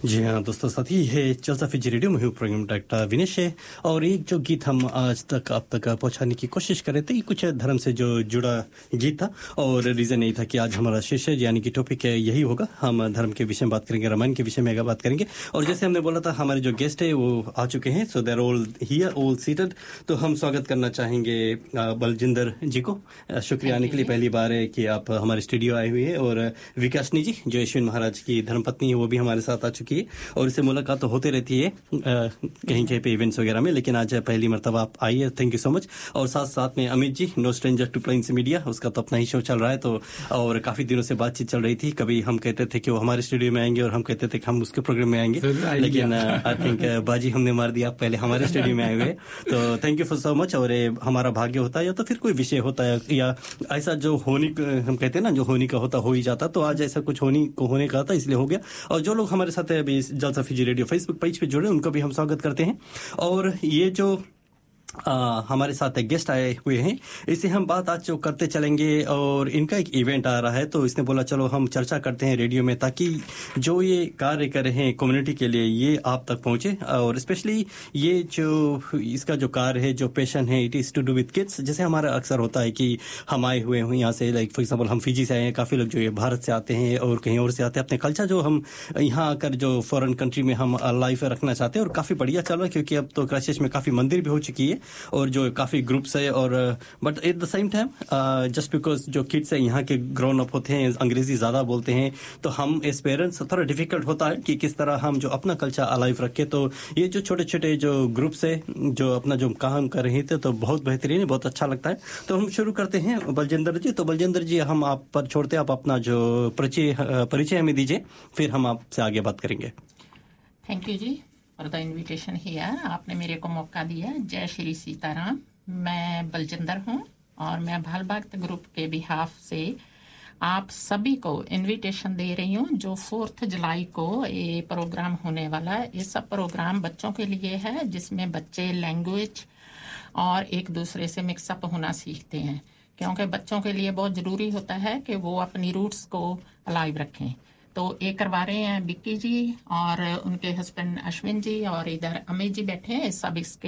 जी हाँ दोस्तों, साथी है जलसाफी रेडियो में हूँ प्रोग्राम डायरेक्टर विनेश है। और एक जो गीत हम आज तक आप तक पहुँचाने की कोशिश कर रहे थे, कुछ धर्म से जो जुड़ा गीत था। और रीज़न यही था कि आज हमारा शीर्षक यानी कि टॉपिक है यही होगा, हम धर्म के विषय में बात करेंगे, रामायण के विषय में बात करेंगे। और जैसे हमने बोला था, हमारे जो गेस्ट है वो आ चुके हैं, so there all here, all seated. तो हम स्वागत करना चाहेंगे बलजिंदर जी को। शुक्रिया आने के लिए, पहली बार है कि आप हमारे स्टूडियो आए हुए हैं। और विकासनी जी जो यशविन महाराज की धर्मपत्नी है, वो भी हमारे साथ आ चुकी है। और इससे मुलाकात तो होते रहती है कहीं कहीं पे इवेंट्स वगैरह में, लेकिन आज पहली मर्तबा आप आई है, थैंक यू सो मच। और साथ साथ में Amit ji, no stranger two planes media, उसका तो अपना ही शो चल रहा है। तो और काफी दिनों से बातचीत चल रही थी, कभी हम कहते थे कि वो हमारे स्टूडियो में आएंगे और हम कहते थे कि हम उसके प्रोग्राम में आएंगे, लेकिन आई थिंक बाजी हमने मार दिया, आप पहले हमारे स्टूडियो में आए हुए। तो thank you for so much. और हमारा भाग्य होता है या तो फिर कोई विषय होता है या ऐसा जो होने हम कहते हैं ना, जो होने का होता हो ही जाता। तो आज ऐसा कुछ होने का था, इसलिए हो गया। और जो लोग हमारे साथ अभी जलसाफी रेडियो फेसबुक पेज पे जुड़े, उनको भी हम स्वागत करते हैं। और ये जो हमारे साथ एक गेस्ट आए हुए हैं, इससे हम बात आज जो करते चलेंगे। और इनका एक इवेंट आ रहा है, तो इसने बोला चलो हम चर्चा करते हैं रेडियो में, ताकि जो ये कार्य कर रहे हैं कम्युनिटी के लिए, ये आप तक पहुंचे। और स्पेशली ये जो इसका जो कार्य है, जो पैशन है, it is to do with kids. जैसे हमारा अक्सर होता है कि हम आए हुए हैं यहाँ से, लाइक फॉर एग्जाम्पल हम फिजी से आए हैं, काफ़ी लोग जो है भारत से आते हैं और कहीं और से आते हैं। अपने कल्चर जो हम यहाँ आकर जो फॉरेन कंट्री में हम लाइफ रखना चाहते हैं, और काफ़ी बढ़िया चल रहा है, क्योंकि अब तो क्राइस्टचर्च में काफ़ी मंदिर भी हो चुकी है और जो काफ़ी ग्रुप्स है। और but at the same time just because जो किड्स है यहाँ के ग्रोन अप होते हैं, अंग्रेजी ज़्यादा बोलते हैं, तो हम एज पेरेंट्स थोड़ा डिफिकल्ट होता है कि किस तरह हम जो अपना कल्चर अलाइव रखें। तो ये जो छोटे छोटे जो ग्रुप्स है जो अपना जो काम कर रहे थे, तो बहुत बेहतरीन है, बहुत अच्छा लगता है। तो हम शुरू करते हैं बलजिंदर जी। तो बलजिंदर जी, हम आप पर छोड़ते, आप अपना जो परिचय हमें दीजिए, फिर हम आपसे आगे बात करेंगे। Thank you ji for the invitation here. आपने मेरे को मौका दिया। जय श्री सीताराम। मैं बलजिंदर हूँ और मैं भाल भक्त ग्रुप के बिहाफ से आप सभी को इनविटेशन दे रही हूँ। जो 4 जुलाई को ये प्रोग्राम होने वाला है, ये सब प्रोग्राम बच्चों के लिए है, जिसमें बच्चे लैंग्वेज और एक दूसरे से मिक्सअप होना सीखते हैं, क्योंकि बच्चों के लिए बहुत ज़रूरी होता है कि वो अपनी रूट्स को अलाइव रखें। तो ये करवा रहे हैं विक्की जी और उनके हस्बैंड अश्विन जी, और इधर अमित जी बैठे हैं, सब इसके